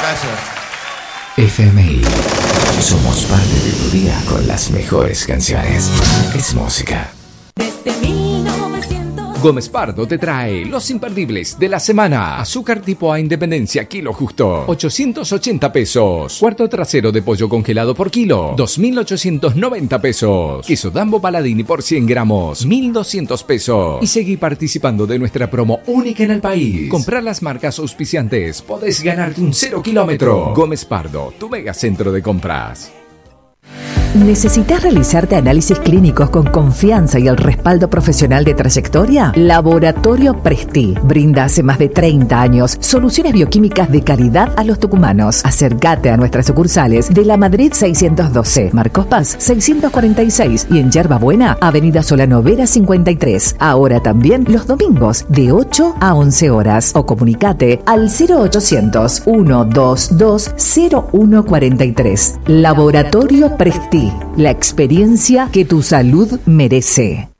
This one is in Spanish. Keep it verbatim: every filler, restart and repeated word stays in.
Gracias. F M I. Somos parte de tu día con las mejores canciones. Es música. Desde mil novecientos... Gómez Pardo te trae los imperdibles de la semana. Azúcar tipo A Independencia, kilo justo, ochocientos ochenta pesos. Cuarto trasero de pollo congelado por kilo, dos mil ochocientos noventa pesos. Queso Dambo Paladini por cien gramos, mil doscientos pesos. Y seguí participando de nuestra promo única en el país. Comprar las marcas auspiciantes, podés ganarte un cero kilómetro. Gómez Pardo, tu mega centro de compras. ¿Necesitas realizarte análisis clínicos con confianza y el respaldo profesional de trayectoria? Laboratorio Presti brinda hace más de treinta años soluciones bioquímicas de calidad a los tucumanos. Acércate a nuestras sucursales de La Madrid seiscientos doce, Marcos Paz seiscientos cuarenta y seis y en Yerba Buena, Avenida Solano Vera cincuenta y tres. Ahora también los domingos de ocho a once horas. O comunicate al cero ochocientos, ciento veintidós, cero uno cuarenta y tres. Laboratorio Presti. La experiencia que tu salud merece.